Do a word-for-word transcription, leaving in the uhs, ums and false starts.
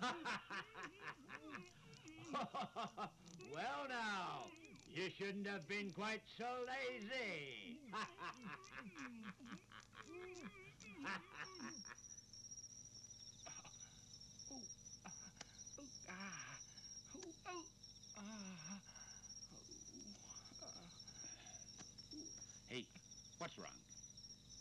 Well now, you shouldn't have been quite so lazy.